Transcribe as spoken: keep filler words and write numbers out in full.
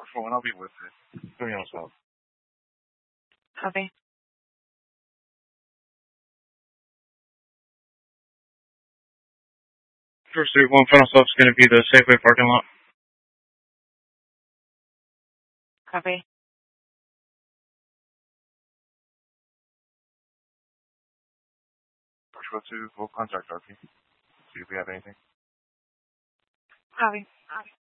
First one, I'll be with it. Doing yourself. Copy. First three one final stop's going to be the Safeway parking lot. Copy. First one two, we'll contact R P. See if we have anything. Copy. Copy.